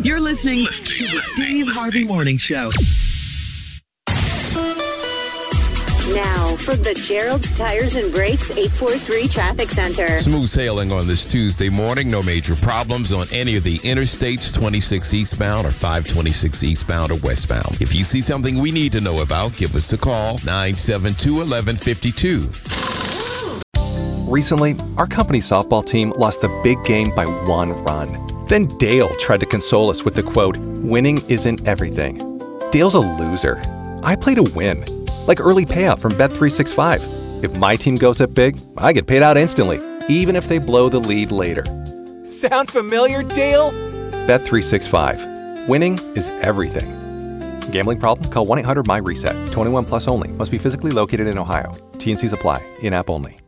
You're listening to the Steve Harvey Morning Show. Now, from the Gerald's Tires and Brakes 843 Traffic Center. Smooth sailing on this Tuesday morning. No major problems on any of the interstates, 26 eastbound or 526 eastbound or westbound. If you see something we need to know about, give us a call, 972-1152. Recently, our company softball team lost the big game by 1 run. Then Dale tried to console us with the quote, "Winning isn't everything." Dale's a loser. I play to win. Like early payout from Bet365. If my team goes up big, I get paid out instantly, even if they blow the lead later. Sound familiar, Dale? Bet365. Winning is everything. Gambling problem? Call 1-800-MY-RESET. 21 plus only. Must be physically located in Ohio. T&Cs apply. In-app only.